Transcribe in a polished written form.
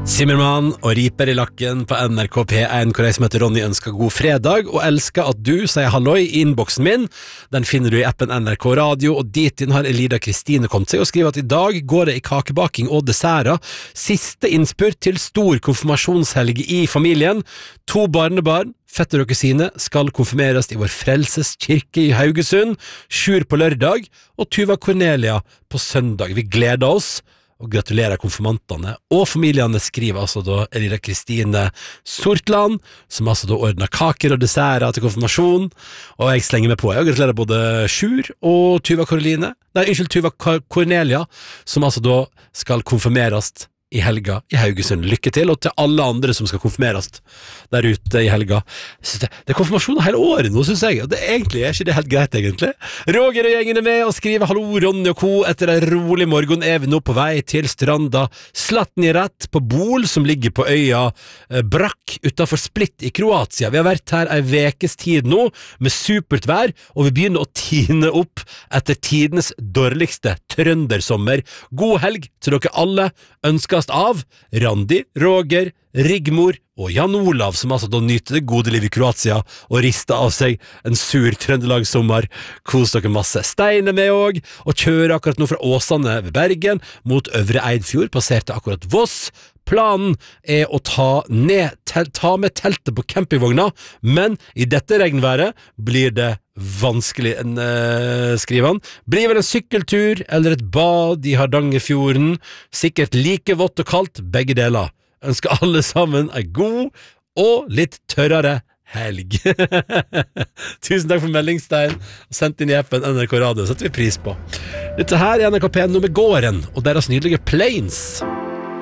Simmermann og Riper i lakken på NRK P1, hvor jeg som heter Ronny ønsker god fredag, og elsker at du sier halloi i innboksen min. Den finner du i appen NRK Radio, og dit inn har Elida Kristine kommet seg og skriver at i dag går det i kakebaking og desserter. Siste innspurt til stor konfirmasjonshelg i familien. 2 barnebarn, fetter og kusine, skal konfirmeres i vår Frelses kirke i Haugesund, Sjur på lørdag, og Tuva Cornelia på søndag. Vi gleder oss, og gratulerer konfirmantene og familiene, skriver altså da Elida Kristine Sortland, som altså da ordner kaker og desserter til konfirmasjon, og jeg slenger meg på. Jeg gratulerer både Sjur og Tuva Cornelia, som altså da skal konfirmeres i helga i Haugesund. Lykke til, og til alle andre som skal konfirmeres der ute i helga. Det er konfirmasjoner hele året nå, synes jeg, og det egentlig er ikke det helt greit, egentlig. Roger og gjengen er med og skriver hallo Ronny og Co. Etter en rolig morgen er vi nå på vei til stranda Slatnirett på Bol, som ligger på øya Brakk utenfor Split i Kroatia. Vi har vært her en vekes tid nå, med supert vær, og vi begynner å tine opp etter tidenes dårligste trøndersommer. God helg til dere alle, ønskes av Randi, Roger, Rigmor og Jan Olav, som altså da nyter det gode liv i Kroatia og rister av seg en sur Trøndelag-sommer. Kos dere masse. Stein er med og kjører akkurat nå fra Åsane ved Bergen mot Øvre Eidfjord, passerte akkurat Voss. Planen er å ta med teltet på campingvogna, men i dette regnværet blir det vanskelig, skriver han. Blir vel en sykkeltur eller et bad i Hardangerfjorden, sikkert like vått og kaldt, begge deler. Ønsker alle sammen en god og litt tørrere helg. Tusen takk for meldingstein, og sendt inn i appen NRK Radio, setter vi pris på. Dette her er NRK P1 med Gården, og deres nydelige Plains.